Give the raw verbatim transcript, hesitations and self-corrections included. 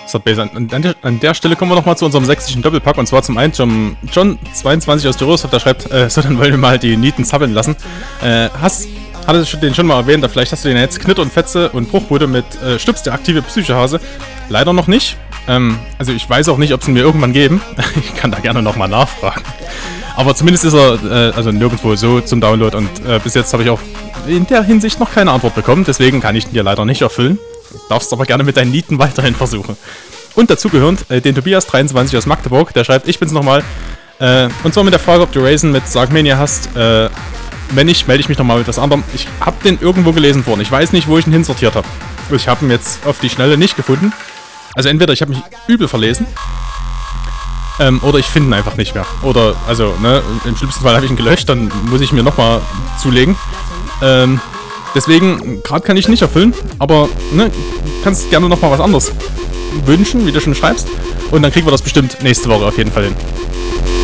Base. An der, an der Stelle kommen wir nochmal zu unserem sächsischen Doppelpack. Und zwar zum einen John, John zweiundzwanzig aus Dürrosdorf, der schreibt, äh, so, dann wollen wir mal die Nieten zappeln lassen. Äh, hast, hatte ich den schon mal erwähnt, vielleicht hast du den jetzt Knitter und Fetze und Bruchbude mit äh, Stups, der aktive Psychohase. Leider noch nicht. Ähm, also ich weiß auch nicht, ob sie mir irgendwann geben. Ich kann da gerne nochmal nachfragen. Aber zumindest ist er äh, also nirgendwo so zum Download und äh, bis jetzt habe ich auch in der Hinsicht noch keine Antwort bekommen. Deswegen kann ich ihn dir leider nicht erfüllen. Darfst aber gerne mit deinen Nieten weiterhin versuchen. Und dazugehörend äh, den Tobias dreiundzwanzig aus Magdeburg, der schreibt, ich bin's nochmal. Äh, und zwar mit der Frage, ob du Raisin mit Sargmania hast. Äh, wenn nicht, melde ich mich nochmal mit was anderem. Ich habe den irgendwo gelesen vorhin. Ich weiß nicht, wo ich ihn hinsortiert habe. Ich habe ihn jetzt auf die Schnelle nicht gefunden. Also entweder ich habe mich übel verlesen. Ähm, oder ich finde ihn einfach nicht mehr. Oder, also, ne, im schlimmsten Fall habe ich ihn gelöscht, dann muss ich mir nochmal zulegen. Ähm, deswegen, gerade kann ich nicht erfüllen, aber, ne, kannst gerne nochmal was anderes wünschen, wie du schon schreibst. Und dann kriegen wir das bestimmt nächste Woche auf jeden Fall hin.